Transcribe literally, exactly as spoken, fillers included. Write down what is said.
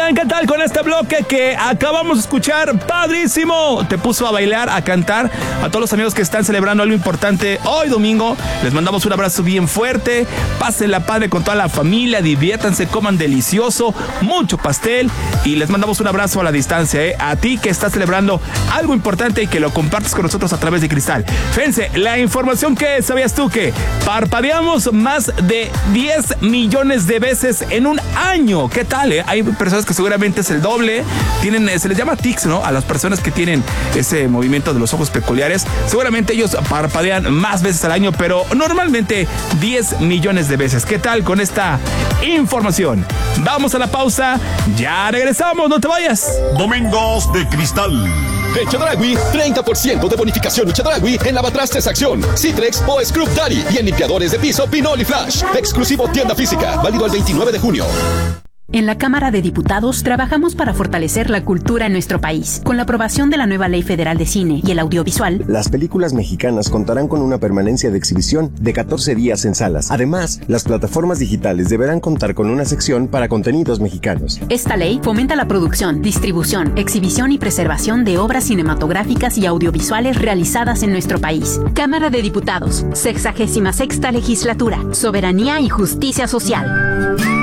Oigan, ¿qué tal con este bloque que acabamos de escuchar? ¡Padrísimo! Te puso a bailar, a cantar. A todos los amigos que están celebrando algo importante hoy domingo, les mandamos un abrazo bien fuerte. Pásenla padre con toda la familia, diviértanse, coman delicioso, mucho pastel. Y les mandamos un abrazo a la distancia, ¿eh? A ti que estás celebrando algo importante y que lo compartes con nosotros a través de Cristal. Fíjense, la información que sabías tú que parpadeamos más de diez millones de veces en un año. ¿Qué tal, eh? Hay personas que seguramente es el doble. Tienen, se les llama tics, ¿no? A las personas que tienen ese movimiento de los ojos peculiares. Seguramente ellos parpadean más veces al año, pero normalmente diez millones de veces. ¿Qué tal con esta información? Vamos a la pausa. Ya regresamos, no te vayas. Domingos de Cristal. En Chedraui, treinta por ciento de bonificación Chedraui en lavatrastes Acción, Citrex o Scrub Daddy y en limpiadores de piso Pinol y Flash. Exclusivo tienda física, válido el veintinueve de junio. En la Cámara de Diputados trabajamos para fortalecer la cultura en nuestro país. Con la aprobación de la nueva Ley Federal de Cine y el Audiovisual, las películas mexicanas contarán con una permanencia de exhibición de catorce días en salas. Además, las plataformas digitales deberán contar con una sección para contenidos mexicanos. Esta ley fomenta la producción, distribución, exhibición y preservación de obras cinematográficas y audiovisuales realizadas en nuestro país. Cámara de Diputados, sexagésima sexta legislatura, Soberanía y Justicia Social.